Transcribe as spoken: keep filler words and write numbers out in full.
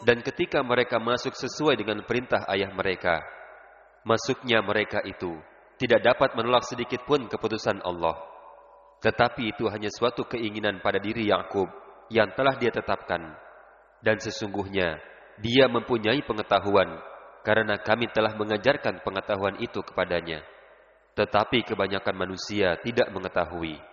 Dan ketika mereka masuk sesuai dengan perintah ayah mereka, masuknya mereka itu tidak dapat menolak sedikit pun keputusan Allah. Tetapi itu hanya suatu keinginan pada diri Yakub yang telah dia tetapkan. Dan sesungguhnya dia mempunyai pengetahuan, karena kami telah mengajarkan pengetahuan itu kepadanya. Tetapi kebanyakan manusia tidak mengetahui.